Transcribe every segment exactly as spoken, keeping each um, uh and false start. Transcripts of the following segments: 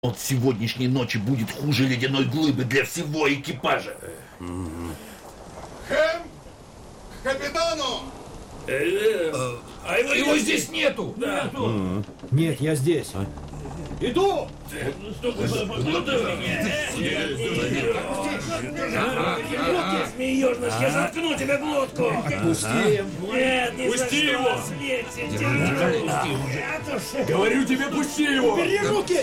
От сегодняшней ночи будет хуже ледяной глыбы для всего экипажа. Хэм! К капитану! А его, его здесь нету! Да. Нету. Нет, я здесь. Иду! Смеешь, я заткну тебе глотку! Отпусти! Нет, не пусти его! Говорю тебе, пусти его! Бери руки!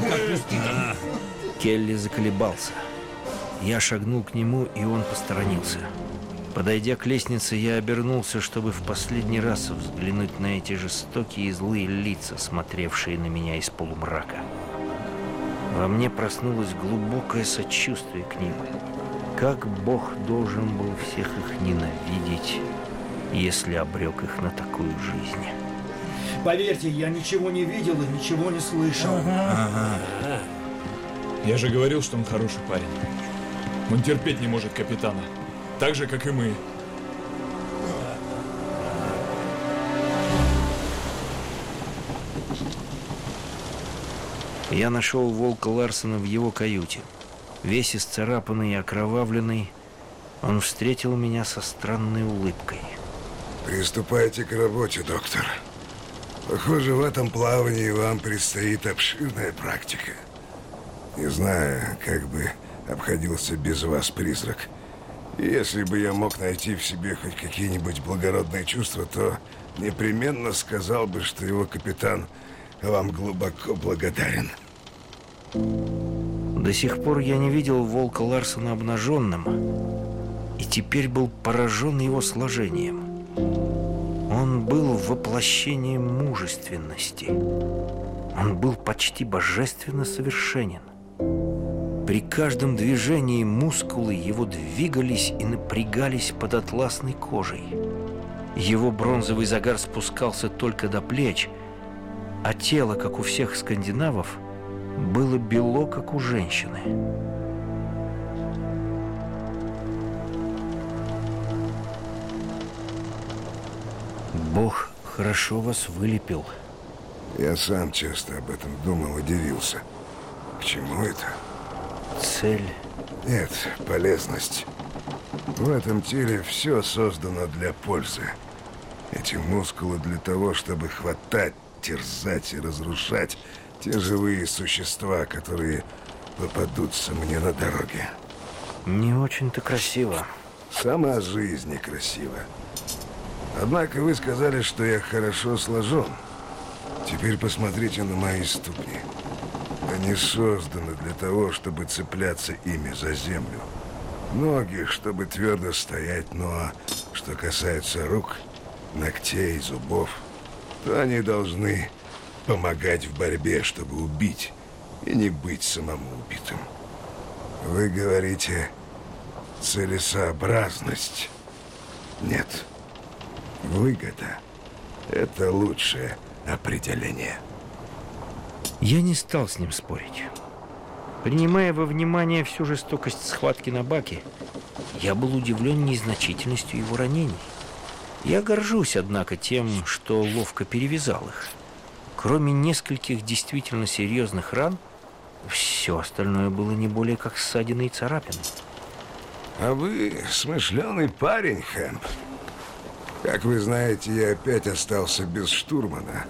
Келли заколебался. Я шагнул к нему, и он посторонился. Подойдя к лестнице, я обернулся, чтобы в последний раз взглянуть на эти жестокие и злые лица, смотревшие на меня из полумрака. Во мне проснулось глубокое сочувствие к ним. Как Бог должен был всех их ненавидеть, если обрек их на такую жизнь. Поверьте, я ничего не видел и ничего не слышал. Ага. Я же говорил, что он хороший парень. Он терпеть не может капитана. Так же, как и мы. Я нашел Волка Ларсена в его каюте. Весь исцарапанный и окровавленный, он встретил меня со странной улыбкой. Приступайте к работе, доктор. Похоже, в этом плавании вам предстоит обширная практика. Не знаю, как бы обходился без вас призрак. Если бы я мог найти в себе хоть какие-нибудь благородные чувства, то непременно сказал бы, что его капитан вам глубоко благодарен. До сих пор я не видел Волка Ларсена обнаженным, и теперь был поражен его сложением. Он был воплощением мужественности. Он был почти божественно совершенен. При каждом движении мускулы его двигались и напрягались под атласной кожей. Его бронзовый загар спускался только до плеч, а тело, как у всех скандинавов, было бело, как у женщины. Бог хорошо вас вылепил. Я сам часто об этом думал и дивился. К чему это? Цель? Нет, полезность. В этом теле все создано для пользы. Эти мускулы для того, чтобы хватать, терзать и разрушать те живые существа, которые попадутся мне на дороге. Не очень-то красиво. Сама жизнь некрасива. Однако вы сказали, что я хорошо сложен. Теперь посмотрите на мои ступни. Они созданы для того, чтобы цепляться ими за землю. Ноги, чтобы твердо стоять, но что касается рук, ногтей, зубов, то они должны помогать в борьбе, чтобы убить и не быть самому убитым. Вы говорите целесообразность. Нет. Выгода – это лучшее определение. Я не стал с ним спорить. Принимая во внимание всю жестокость схватки на баке, я был удивлен незначительностью его ранений. Я горжусь, однако, тем, что ловко перевязал их. Кроме нескольких действительно серьезных ран, все остальное было не более как ссадины и царапины. А вы смышленый парень, Хэмп. Как вы знаете, я опять остался без штурмана.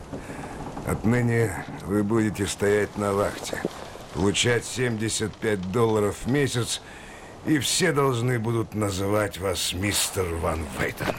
Отныне вы будете стоять на вахте, получать семьдесят пять долларов в месяц, и все должны будут называть вас мистер Ван Вейден.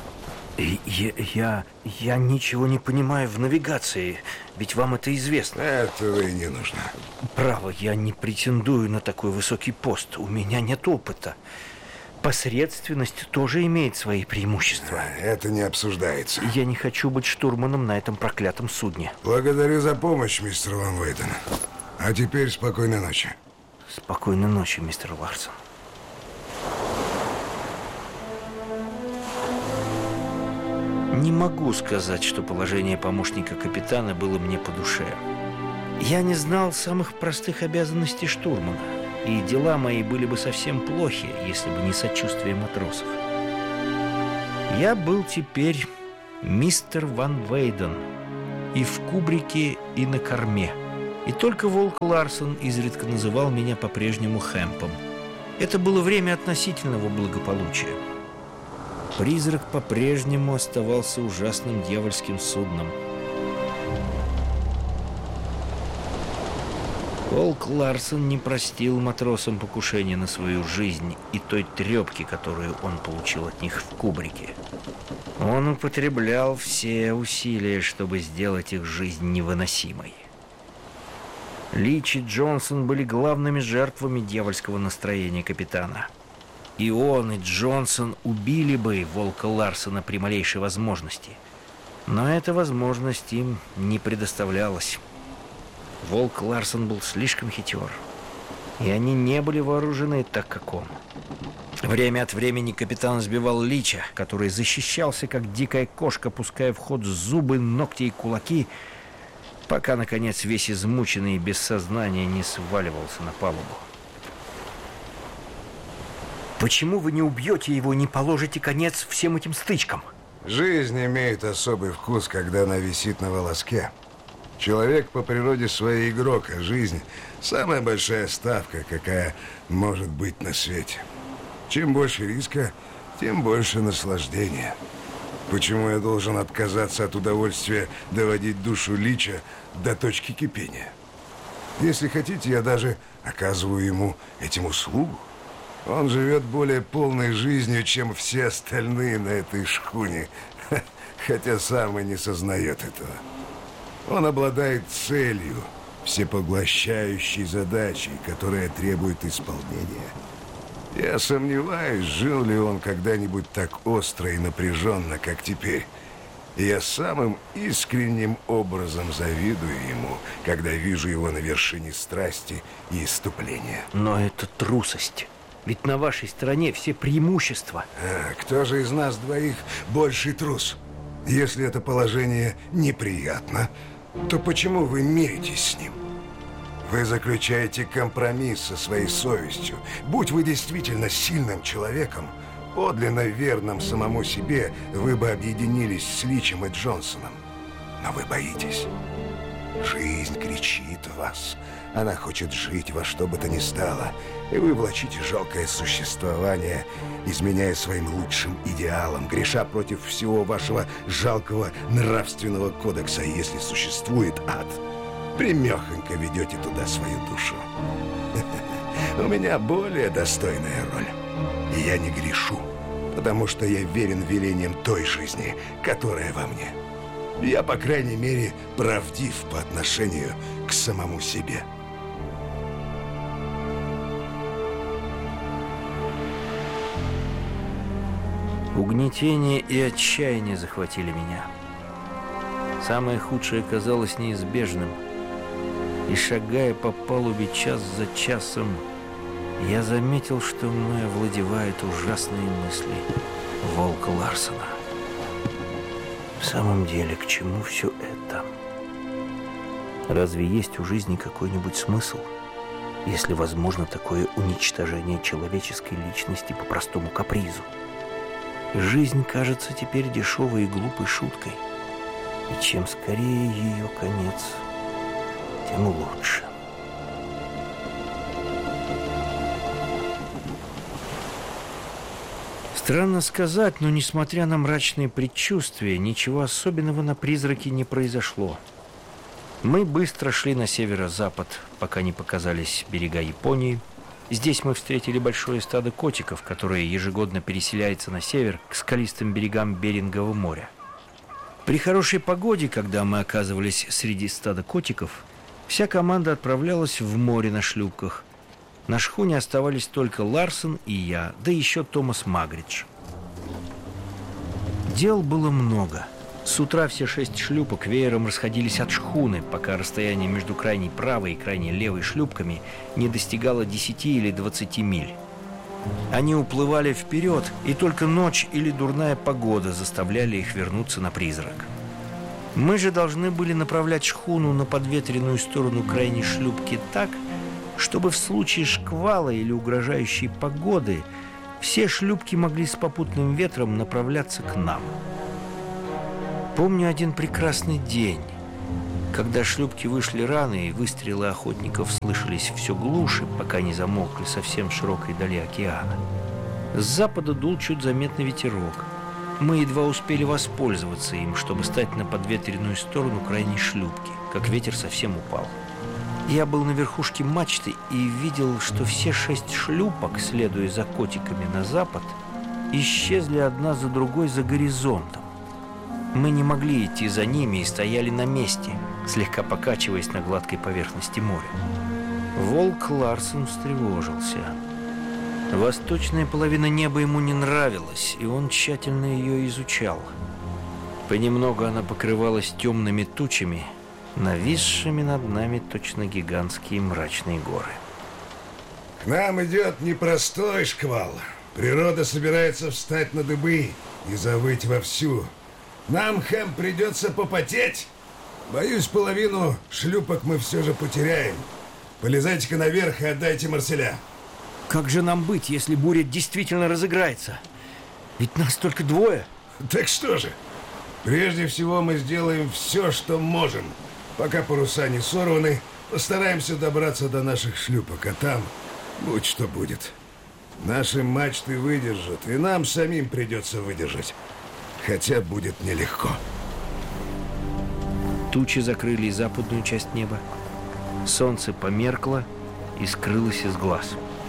Я, я, я ничего не понимаю в навигации, ведь вам это известно. Этого и не нужно. Право, я не претендую на такой высокий пост, у меня нет опыта. Посредственность тоже имеет свои преимущества. Это не обсуждается. Я не хочу быть штурманом на этом проклятом судне. Благодарю за помощь, мистер Ван Вейден. А теперь спокойной ночи. Спокойной ночи, мистер Ларсон. Не могу сказать, что положение помощника капитана было мне по душе. Я не знал самых простых обязанностей штурмана, и дела мои были бы совсем плохи, если бы не сочувствие матросов. Я был теперь мистер Ван Вейден и в кубрике, и на корме. И только волк Ларсон изредка называл меня по-прежнему Хэмпом. Это было время относительного благополучия. Призрак по-прежнему оставался ужасным дьявольским судном. Волк Ларсон не простил матросам покушения на свою жизнь и той трепки, которую он получил от них в кубрике. Он употреблял все усилия, чтобы сделать их жизнь невыносимой. Лич и Джонсон были главными жертвами дьявольского настроения капитана. И он, и Джонсон убили бы волка Ларсона при малейшей возможности. Но эта возможность им не предоставлялась. Волк Ларсон был слишком хитер, и они не были вооружены так, как он. Время от времени капитан сбивал Лича, который защищался, как дикая кошка, пуская в ход зубы, ногти и кулаки, пока, наконец, весь измученный и без сознания не сваливался на палубу. «Почему вы не убьете его и не положите конец всем этим стычкам?» Жизнь имеет особый вкус, когда она висит на волоске. Человек по природе своей игрок, а жизнь – самая большая ставка, какая может быть на свете. Чем больше риска, тем больше наслаждения. Почему я должен отказаться от удовольствия доводить душу Лича до точки кипения? Если хотите, я даже оказываю ему этим услугу. Он живет более полной жизнью, чем все остальные на этой шхуне, хотя сам и не сознает этого. Он обладает целью, всепоглощающей задачей, которая требует исполнения. Я сомневаюсь, жил ли он когда-нибудь так остро и напряженно, как теперь. И я самым искренним образом завидую ему, когда вижу его на вершине страсти и исступления. Но это трусость. Ведь на вашей стороне все преимущества. А кто же из нас двоих больший трус? Если это положение неприятно, то почему вы миритесь с ним? Вы заключаете компромисс со своей совестью. Будь вы действительно сильным человеком, подлинно верным самому себе, вы бы объединились с Личем и Джонсоном. Но вы боитесь. Жизнь кричит в вас. Она хочет жить во что бы то ни стало. И вы влачите жалкое существование, изменяя своим лучшим идеалам, греша против всего вашего жалкого нравственного кодекса. Если существует ад, примехонько ведете туда свою душу. У меня более достойная роль. И я не грешу, потому что я верен велениям той жизни, которая во мне. Я, по крайней мере, правдив по отношению к самому себе. Угнетение и отчаяние захватили меня. Самое худшее казалось неизбежным. И, шагая по палубе час за часом, я заметил, что мной овладевают ужасные мысли волка Ларсона. В самом деле, к чему все это? Разве есть у жизни какой-нибудь смысл, если возможно такое уничтожение человеческой личности по простому капризу? Жизнь кажется теперь дешевой и глупой шуткой. И чем скорее ее конец, тем лучше. Странно сказать, но несмотря на мрачные предчувствия, ничего особенного на призраке не произошло. Мы быстро шли на северо-запад, пока не показались берега Японии. Здесь мы встретили большое стадо котиков, которое ежегодно переселяется на север к скалистым берегам Берингового моря. При хорошей погоде, когда мы оказывались среди стада котиков, вся команда отправлялась в море на шлюпках. На шхуне оставались только Ларсон и я, да еще Томас Магридж. Дел было много. С утра все шесть шлюпок веером расходились от шхуны, пока расстояние между крайней правой и крайней левой шлюпками не достигало десяти или двадцати миль. Они уплывали вперед, и только ночь или дурная погода заставляли их вернуться на призрак. Мы же должны были направлять шхуну на подветренную сторону крайней шлюпки так, чтобы в случае шквала или угрожающей погоды все шлюпки могли с попутным ветром направляться к нам. Помню один прекрасный день. Когда шлюпки вышли рано и выстрелы охотников слышались все глуше, пока не замолкли совсем в широкой дали океана, с запада дул чуть заметный ветерок. Мы едва успели воспользоваться им, чтобы стать на подветренную сторону крайней шлюпки, как ветер совсем упал. Я был на верхушке мачты и видел, что все шесть шлюпок, следуя за котиками на запад, исчезли одна за другой за горизонтом. Мы не могли идти за ними и стояли на месте, слегка покачиваясь на гладкой поверхности моря. Волк Ларсен встревожился. Восточная половина неба ему не нравилась, и он тщательно ее изучал. Понемногу она покрывалась темными тучами, нависшими над нами точно гигантские мрачные горы. К нам идет непростой шквал. Природа собирается встать на дыбы и завыть вовсю. Нам, Хэм, придется попотеть. Боюсь, половину шлюпок мы все же потеряем. Полезайте-ка наверх и отдайте Марселя. Как же нам быть, если буря действительно разыграется? Ведь нас только двое. Так что же? Прежде всего мы сделаем все, что можем. Пока паруса не сорваны, постараемся добраться до наших шлюпок, а там будь что будет. Наши мачты выдержат, и нам самим придется выдержать. Хотя будет нелегко. Тучи закрыли и западную часть неба. Солнце померкло и скрылось из глаз.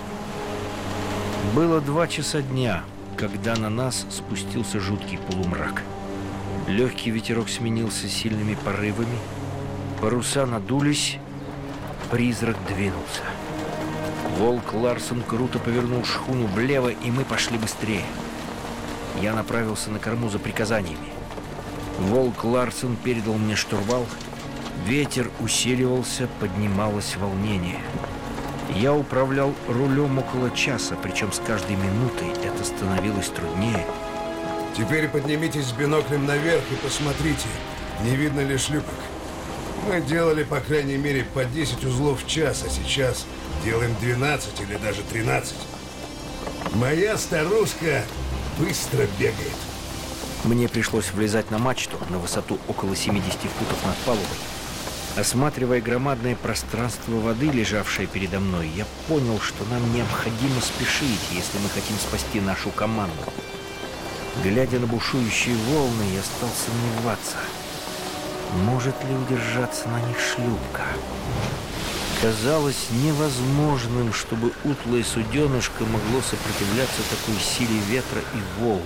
Было два часа дня, когда на нас спустился жуткий полумрак. Легкий ветерок сменился сильными порывами. Паруса надулись, призрак двинулся. Волк Ларсен круто повернул шхуну влево, и мы пошли быстрее. Я направился на корму за приказаниями. Волк Ларсен передал мне штурвал. Ветер усиливался, поднималось волнение. Я управлял рулем около часа, причем с каждой минутой это становилось труднее. Теперь поднимитесь с биноклем наверх и посмотрите, не видно ли шлюпок. Мы делали, по крайней мере, по десять узлов в час, а сейчас делаем двенадцать или даже тринадцать. Моя старушка быстро бегает. Мне пришлось влезать на мачту на высоту около семидесяти футов над палубой. Осматривая громадное пространство воды, лежавшее передо мной, я понял, что нам необходимо спешить, если мы хотим спасти нашу команду. Глядя на бушующие волны, я стал сомневаться, может ли удержаться на них шлюпка. Казалось невозможным, чтобы утлое суденышко могло сопротивляться такой силе ветра и волн.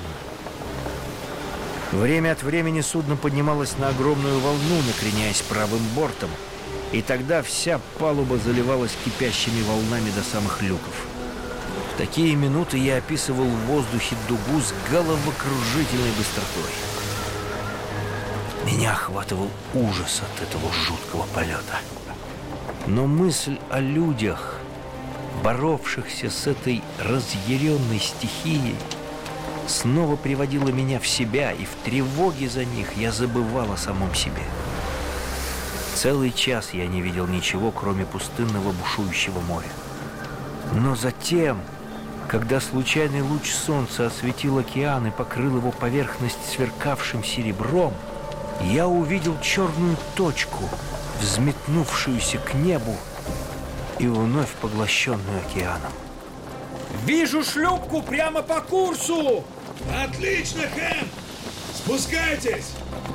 Время от времени судно поднималось на огромную волну, накреняясь правым бортом, и тогда вся палуба заливалась кипящими волнами до самых люков. В такие минуты я описывал в воздухе дугу с головокружительной быстротой. Меня охватывал ужас от этого жуткого полета. Но мысль о людях, боровшихся с этой разъяренной стихией, снова приводила меня в себя, и в тревоге за них я забывал о самом себе. Целый час я не видел ничего, кроме пустынного бушующего моря. Но затем, когда случайный луч солнца осветил океан и покрыл его поверхность сверкавшим серебром, я увидел черную точку, взметнувшуюся к небу и вновь поглощенную океаном. Вижу шлюпку прямо по курсу! Отлично, Хэм! Спускайтесь!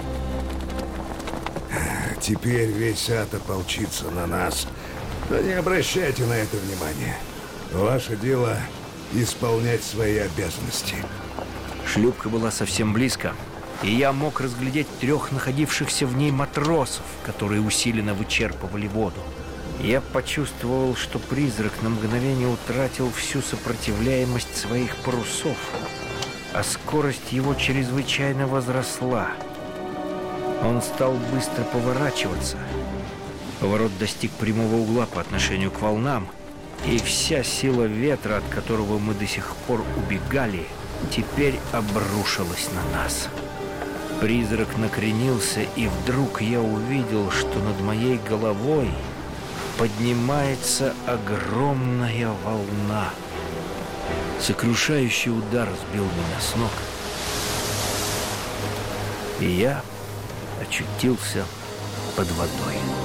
Теперь весь ад ополчится на нас. Но не обращайте на это внимания. Ваше дело — исполнять свои обязанности. Шлюпка была совсем близко, и я мог разглядеть трех находившихся в ней матросов, которые усиленно вычерпывали воду. Я почувствовал, что призрак на мгновение утратил всю сопротивляемость своих парусов, а скорость его чрезвычайно возросла. Он стал быстро поворачиваться. Поворот достиг прямого угла по отношению к волнам, и вся сила ветра, от которого мы до сих пор убегали, теперь обрушилась на нас. Призрак накренился, и вдруг я увидел, что над моей головой поднимается огромная волна. Сокрушающий удар сбил меня с ног, и я очутился под водой.